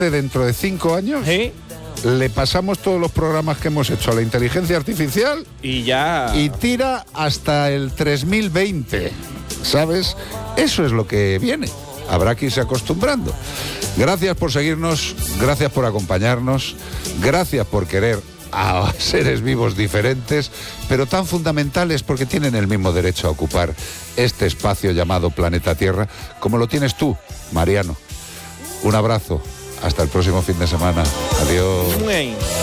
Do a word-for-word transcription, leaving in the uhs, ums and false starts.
dentro de cinco años, ¿sí? Le pasamos todos los programas que hemos hecho a la inteligencia artificial y ya... y tira hasta el tres mil veinte, ¿sabes? Eso es lo que viene. Habrá que irse acostumbrando. Gracias por seguirnos, gracias por acompañarnos, gracias por querer a seres vivos diferentes, pero tan fundamentales porque tienen el mismo derecho a ocupar este espacio llamado planeta Tierra, como lo tienes tú, Mariano. Un abrazo, hasta el próximo fin de semana. Adiós.